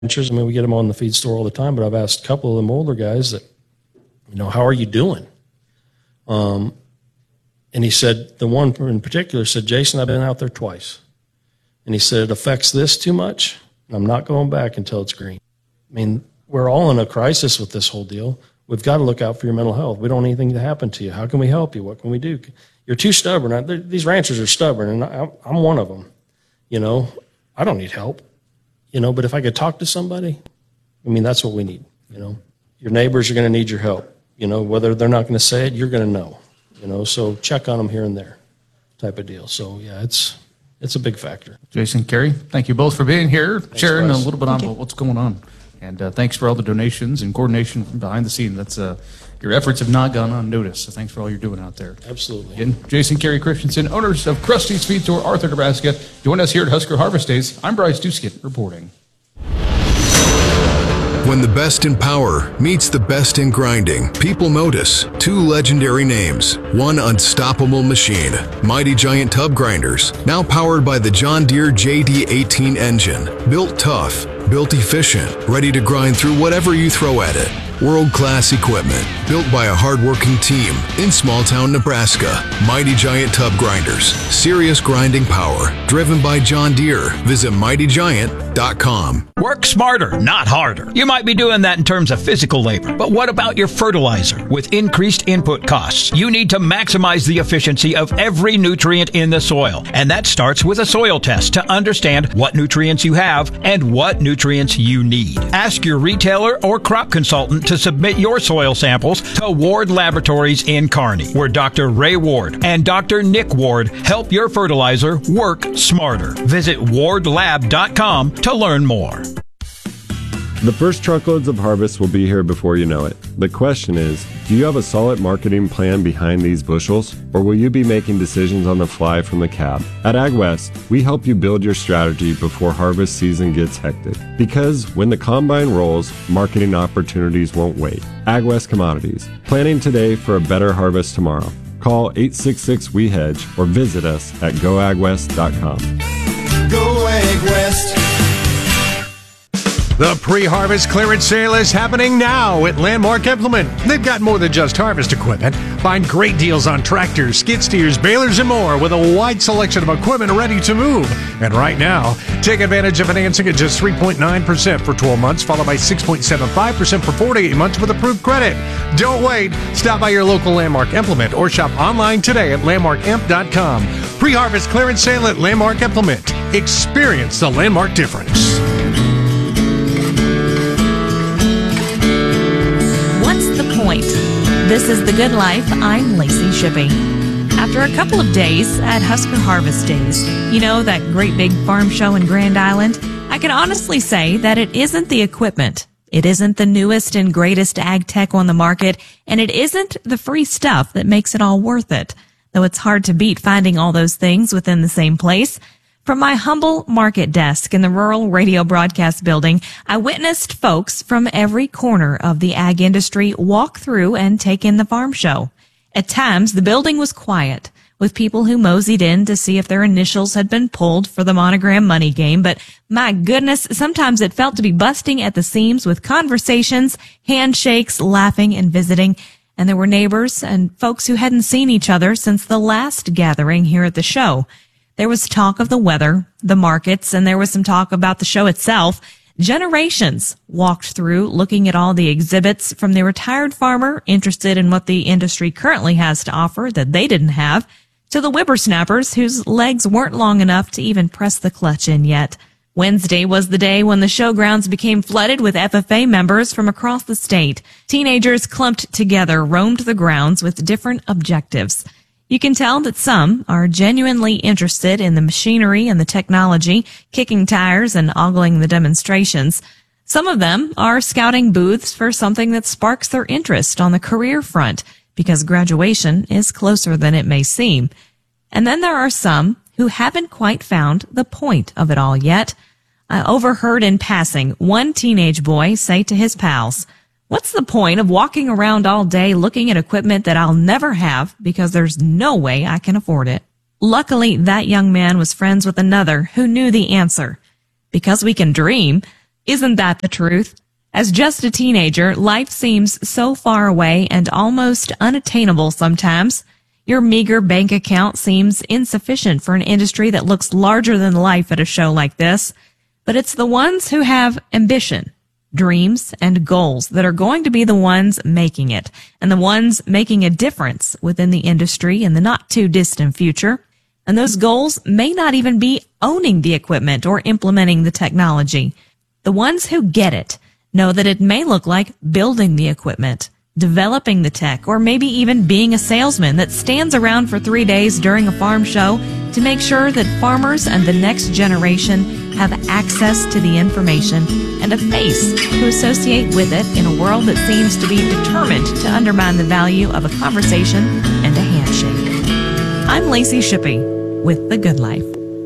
ranchers. I mean, we get them on the feed store all the time, but I've asked a couple of them older guys that, how are you doing? And he said, the one in particular said, Jason, I've been out there twice. And he said, it affects this too much. I'm not going back until it's green. I mean, we're all in a crisis with this whole deal. We've got to look out for your mental health. We don't want anything to happen to you. How can we help you? What can we do? You're too stubborn. These ranchers are stubborn, and I'm one of them. I don't need help. But if I could talk to somebody, that's what we need. Your neighbors are going to need your help. Whether they're not going to say it, you're going to know. So check on them here and there, type of deal. So yeah, it's a big factor. Jason, Carrie, thank you both for being here, sharing Bryce. a little bit on what's going on. And thanks for all the donations and coordination from behind the scene. That's your efforts have not gone unnoticed. So thanks for all you're doing out there. Absolutely. Again, Jason, Carrie Christensen, owners of Krusty's Feed Store, Arthur, Nebraska. Join us here at Husker Harvest Days. I'm Bryce Duskett reporting. When the best in power meets the best in grinding, people notice two legendary names. One unstoppable machine, Mighty Giant Tub Grinders, now powered by the John Deere JD18 engine. Built tough, built efficient, ready to grind through whatever you throw at it. World-class equipment, built by a hard-working team in small-town Nebraska. Mighty Giant Tub Grinders, serious grinding power, driven by John Deere. Visit mightygiant.com. Work smarter, not harder. You might be doing that in terms of physical labor, but what about your fertilizer? With increased input costs, you need to maximize the efficiency of every nutrient in the soil, and that starts with a soil test to understand what nutrients you have and what nutrients you need. Ask your retailer or crop consultant to submit your soil samples to Ward Laboratories in Kearney, where Dr. Ray Ward and Dr. Nick Ward help your fertilizer work smarter. Visit wardlab.com to learn more. The first truckloads of harvest will be here before you know it. The question is, do you have a solid marketing plan behind these bushels, or will you be making decisions on the fly from the cab? At AgWest, we help you build your strategy before harvest season gets hectic. Because when the combine rolls, marketing opportunities won't wait. AgWest Commodities, planning today for a better harvest tomorrow. Call 866-WE-HEDGE or visit us at goagwest.com. Go AgWest. The pre-harvest clearance sale is happening now at Landmark Implement. They've got more than just harvest equipment. Find great deals on tractors, skid steers, balers, and more with a wide selection of equipment ready to move. And right now, take advantage of financing at just 3.9% for 12 months, followed by 6.75% for 48 months with approved credit. Don't wait. Stop by your local Landmark Implement or shop online today at landmarkimp.com. Pre-harvest clearance sale at Landmark Implement. Experience the Landmark difference. Point. This is The Good Life. I'm Lacey Shippey. After a couple of days at Husker Harvest Days, that great big farm show in Grand Island, I can honestly say that it isn't the equipment. It isn't the newest and greatest ag tech on the market, and it isn't the free stuff that makes it all worth it. Though it's hard to beat finding all those things within the same place. From my humble market desk in the rural radio broadcast building, I witnessed folks from every corner of the ag industry walk through and take in the farm show. At times, the building was quiet, with people who moseyed in to see if their initials had been pulled for the monogram money game, but my goodness, sometimes it felt to be busting at the seams with conversations, handshakes, laughing, and visiting. And there were neighbors and folks who hadn't seen each other since the last gathering here at the show. There was talk of the weather, the markets, and there was some talk about the show itself. Generations walked through looking at all the exhibits, from the retired farmer interested in what the industry currently has to offer that they didn't have, to the whippersnappers whose legs weren't long enough to even press the clutch in yet. Wednesday was the day when the showgrounds became flooded with FFA members from across the state. Teenagers clumped together roamed the grounds with different objectives. You can tell that some are genuinely interested in the machinery and the technology, kicking tires and ogling the demonstrations. Some of them are scouting booths for something that sparks their interest on the career front, because graduation is closer than it may seem. And then there are some who haven't quite found the point of it all yet. I overheard in passing one teenage boy say to his pals, "What's the point of walking around all day looking at equipment that I'll never have because there's no way I can afford it?" Luckily, that young man was friends with another who knew the answer. Because we can dream Isn't that the truth? As just a teenager, life seems so far away and almost unattainable sometimes. Your meager bank account seems insufficient for an industry that looks larger than life at a show like this. But it's the ones who have ambition, dreams, and goals that are going to be the ones making it, and the ones making a difference within the industry in the not-too-distant future. And those goals may not even be owning the equipment or implementing the technology. The ones who get it know that it may look like building the equipment, developing the tech, or maybe even being a salesman that stands around for 3 days during a farm show to make sure that farmers and the next generation have access to the information and a face to associate with it in a world that seems to be determined to undermine the value of a conversation and a handshake. I'm Lacey Shippey with The Good Life.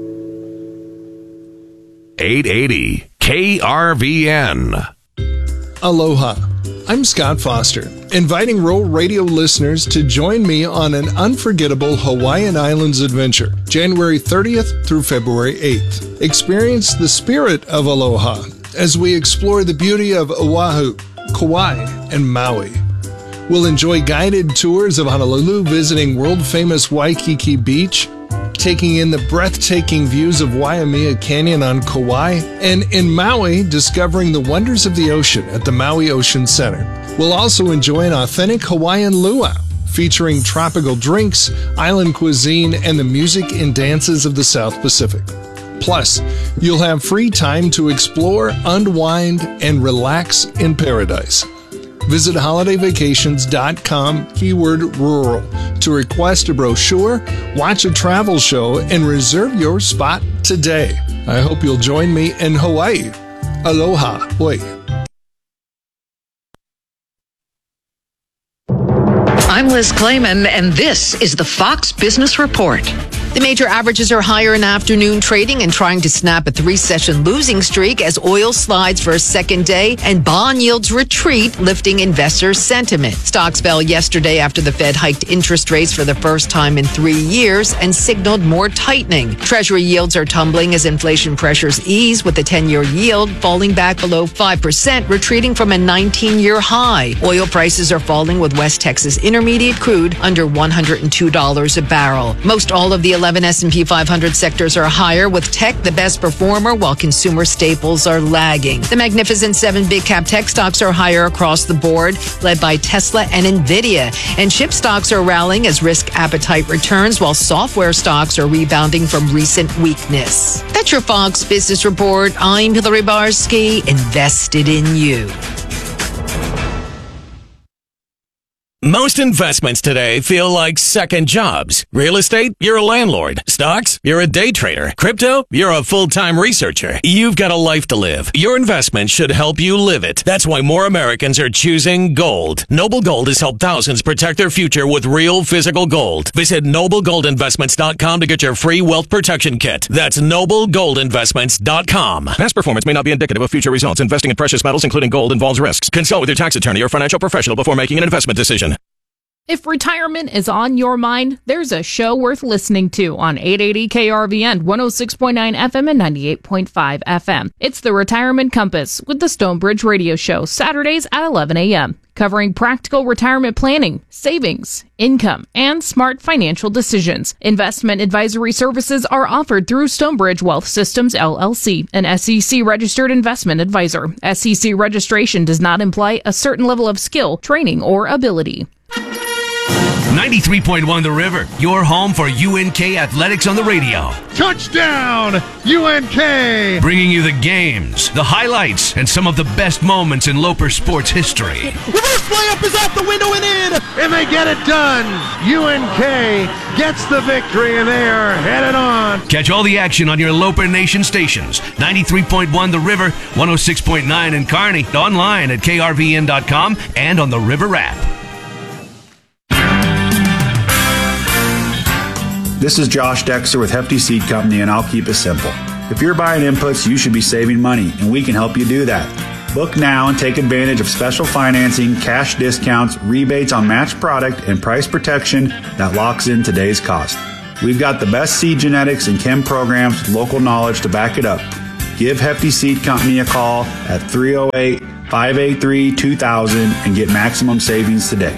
880 KRVN. Aloha. I'm Scott Foster, inviting rural radio listeners to join me on an unforgettable Hawaiian Islands adventure, January 30th through February 8th. Experience the spirit of aloha as we explore the beauty of Oahu, Kauai, and Maui. We'll enjoy guided tours of Honolulu, visiting world-famous Waikiki Beach, taking in the breathtaking views of Waimea Canyon on Kauai, and in Maui, discovering the wonders of the ocean at the Maui Ocean Center. We'll also enjoy an authentic Hawaiian luau, featuring tropical drinks, island cuisine, and the music and dances of the South Pacific. Plus, you'll have free time to explore, unwind, and relax in paradise. Visit holidayvacations.com, keyword rural, to request a brochure, watch a travel show, and reserve your spot today. I hope you'll join me in Hawaii. Aloha. Hoi. I'm Liz Clayman, and this is the Fox Business Report. The major averages are higher in afternoon trading and trying to snap a 3-session losing streak as oil slides for a second day and bond yields retreat, lifting investor sentiment. Stocks fell yesterday after the Fed hiked interest rates for the first time in 3 years and signaled more tightening. Treasury yields are tumbling as inflation pressures ease, with the 10-year yield falling back below 5%, retreating from a 19-year high. Oil prices are falling, with West Texas Intermediate crude under $102 a barrel. Most all of the 11 S&P 500 sectors are higher, with tech the best performer while consumer staples are lagging. The Magnificent 7 big cap tech stocks are higher across the board, led by Tesla and Nvidia. And chip stocks are rallying as risk appetite returns, while software stocks are rebounding from recent weakness. That's your Fox Business Report. I'm Hillary Barsky, invested in you. Most investments today feel like second jobs. Real estate, you're a landlord. Stocks, you're a day trader. Crypto, you're a full-time researcher. You've got a life to live. Your investment should help you live it. That's why more Americans are choosing gold. Noble Gold has helped thousands protect their future with real physical gold. Visit NobleGoldInvestments.com to get your free wealth protection kit. That's NobleGoldInvestments.com. Past performance may not be indicative of future results. Investing in precious metals, including gold, involves risks. Consult with your tax attorney or financial professional before making an investment decision. If retirement is on your mind, there's a show worth listening to on 880 KRVN, 106.9 FM and 98.5 FM. It's the Retirement Compass with the Stonebridge Radio Show, Saturdays at 11 a.m., covering practical retirement planning, savings, income, and smart financial decisions. Investment advisory services are offered through Stonebridge Wealth Systems, LLC, an SEC-registered investment advisor. SEC registration does not imply a certain level of skill, training, or ability. 93.1 The River, your home for UNK athletics on the radio. Touchdown, UNK! Bringing you the games, the highlights, and some of the best moments in Loper sports history. Reverse layup is out the window and in, and they get it done. UNK gets the victory, and they are headed on. Catch all the action on your Loper Nation stations. 93.1 The River, 106.9 in Kearney, online at krvn.com and on the River app. This is Josh Dexter with Hefty Seed Company, and I'll keep it simple. If you're buying inputs, you should be saving money, and we can help you do that. Book now and take advantage of special financing, cash discounts, rebates on matched product, and price protection that locks in today's cost. We've got the best seed genetics and chem programs, local knowledge to back it up. Give Hefty Seed Company a call at 308-583-2000 and get maximum savings today.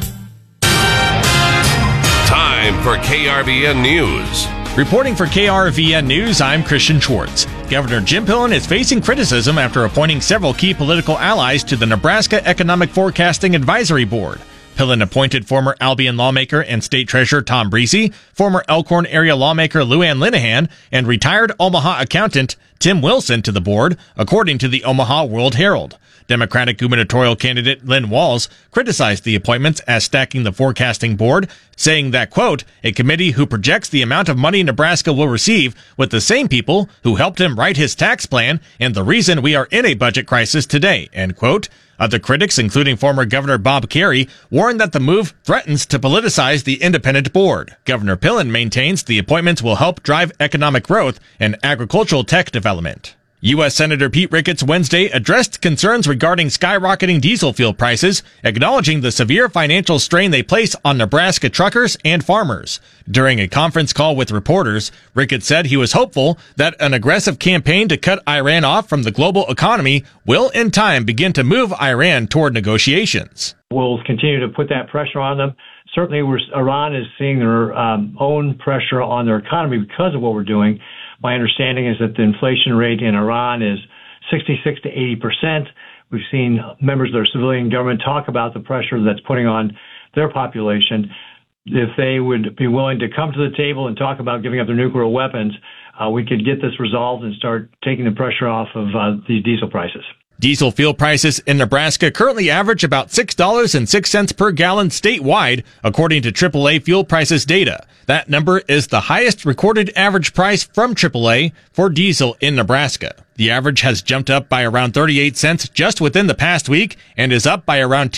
Time for KRVN News. Reporting for KRVN News, I'm Christian Schwartz. Governor Jim Pillen is facing criticism after appointing several key political allies to the Nebraska Economic Forecasting Advisory Board. Pillen appointed former Albion lawmaker and state treasurer Tom Breese, former Elkhorn area lawmaker Luann Linehan, and retired Omaha accountant Tim Wilson to the board, according to the Omaha World Herald. Democratic gubernatorial candidate Lynn Walls criticized the appointments as stacking the forecasting board, saying that, quote, a committee who projects the amount of money Nebraska will receive with the same people who helped him write his tax plan and the reason we are in a budget crisis today, end quote. Other critics, including former Governor Bob Kerrey, warned that the move threatens to politicize the independent board. Governor Pillen maintains the appointments will help drive economic growth and agricultural tech development. U.S. Senator Pete Ricketts Wednesday addressed concerns regarding skyrocketing diesel fuel prices, acknowledging the severe financial strain they place on Nebraska truckers and farmers. During a conference call with reporters, Ricketts said he was hopeful that an aggressive campaign to cut Iran off from the global economy will in time begin to move Iran toward negotiations. We'll continue to put that pressure on them. Certainly, Iran is seeing their own pressure on their economy because of what we're doing. My understanding is that the inflation rate in Iran is 66 to 80%. We've seen members of their civilian government talk about the pressure that's putting on their population. If they would be willing to come to the table and talk about giving up their nuclear weapons, we could get this resolved and start taking the pressure off of the diesel prices. Diesel fuel prices in Nebraska currently average about $6.06 per gallon statewide, according to AAA fuel prices data. That number is the highest recorded average price from AAA for diesel in Nebraska. The average has jumped up by around 38 cents just within the past week and is up by around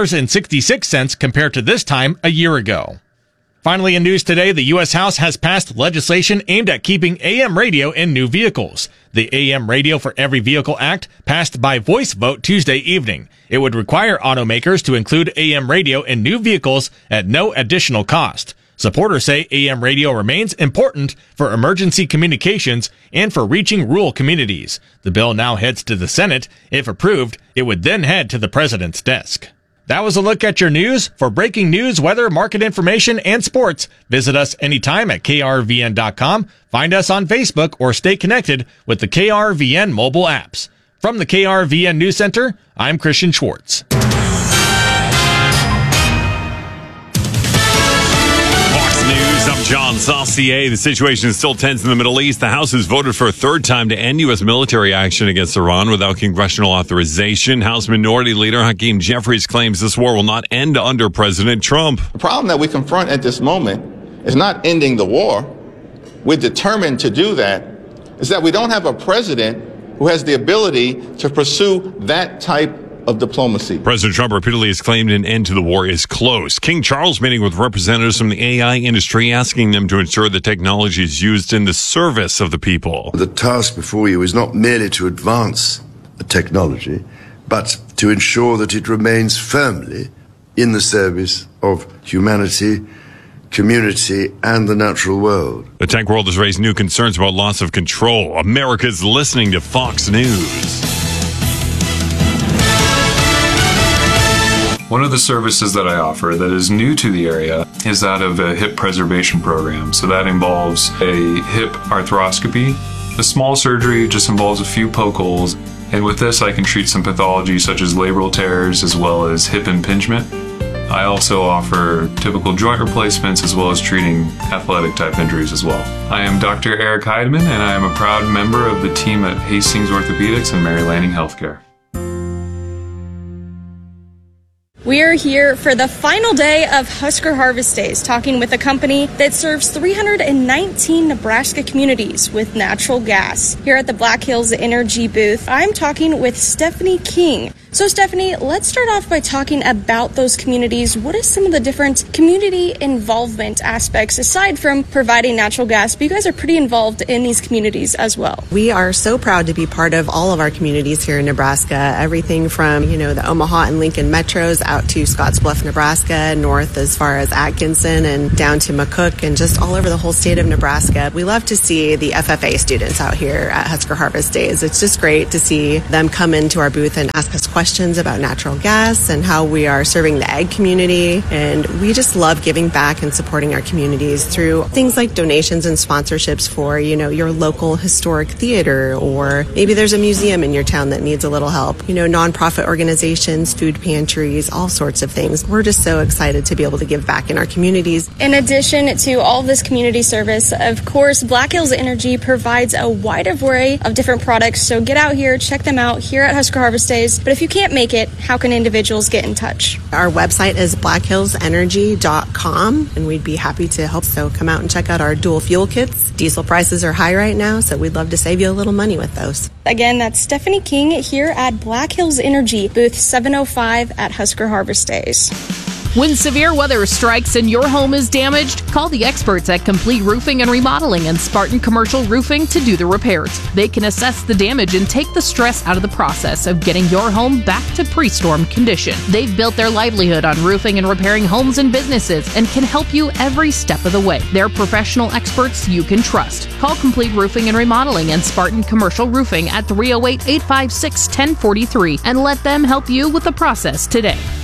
$2.66 compared to this time a year ago. Finally, in news today, the U.S. House has passed legislation aimed at keeping AM radio in new vehicles. The AM Radio for Every Vehicle Act passed by voice vote Tuesday evening. It would require automakers to include AM radio in new vehicles at no additional cost. Supporters say AM radio remains important for emergency communications and for reaching rural communities. The bill now heads to the Senate. If approved, it would then head to the president's desk. That was a look at your news. For breaking news, weather, market information, and sports, visit us anytime at krvn.com. Find us on Facebook or stay connected with the KRVN mobile apps. From the KRVN News Center, I'm Christian Schwartz. I'm John Saucier. The situation is still tense in the Middle East. The House has voted for a third time to end U.S. military action against Iran without congressional authorization. House Minority Leader Hakeem Jeffries claims this war will not end under President Trump. The problem that we confront at this moment is not ending the war. We're determined to do that. Is that we don't have a president who has the ability to pursue that type of diplomacy. President Trump repeatedly has claimed an end to the war is close. King Charles meeting with representatives from the AI industry, asking them to ensure the technology is used in the service of the people. The task before you is not merely to advance the technology, but to ensure that it remains firmly in the service of humanity, community, and the natural world. The tech world has raised new concerns about loss of control. America's listening to Fox News. One of the services that I offer that is new to the area is that of a hip preservation program. So that involves a hip arthroscopy. The small surgery just involves a few poke holes. And with this, I can treat some pathology such as labral tears as well as hip impingement. I also offer typical joint replacements as well as treating athletic type injuries as well. I am Dr. Eric Heidemann, and I am a proud member of the team at Hastings Orthopedics and Mary Lanning Healthcare. We are here for the final day of Husker Harvest Days, talking with a company that serves 319 Nebraska communities with natural gas. Here at the Black Hills Energy booth, I'm talking with Stephanie King. So Stephanie, let's start off by talking about those communities. What are some of the different community involvement aspects aside from providing natural gas? But you guys are pretty involved in these communities as well. We are so proud to be part of all of our communities here in Nebraska. Everything from, the Omaha and Lincoln metros out to Scottsbluff, Nebraska, north as far as Atkinson and down to McCook and just all over the whole state of Nebraska. We love to see the FFA students out here at Husker Harvest Days. It's just great to see them come into our booth and ask us questions about natural gas and how we are serving the ag community. And we just love giving back and supporting our communities through things like donations and sponsorships for, your local historic theater, or maybe there's a museum in your town that needs a little help. Nonprofit organizations, food pantries, all sorts of things. We're just so excited to be able to give back in our communities. In addition to all of this community service, of course, Black Hills Energy provides a wide array of different products. So get out here, check them out here at Husker Harvest Days. But if you can't make it, how can individuals get in touch? Our website is blackhillsenergy.com, and we'd be happy to help. So come out and check out our dual fuel kits. Diesel prices are high right now, so we'd love to save you a little money with those. Again, that's Stephanie King here at Black Hills Energy, booth 705 at Husker Harvest Days. When severe weather strikes and your home is damaged, call the experts at Complete Roofing and Remodeling and Spartan Commercial Roofing to do the repairs. They can assess the damage and take the stress out of the process of getting your home back to pre-storm condition. They've built their livelihood on roofing and repairing homes and businesses and can help you every step of the way. They're professional experts you can trust. Call Complete Roofing and Remodeling and Spartan Commercial Roofing at 308-856-1043 and let them help you with the process today.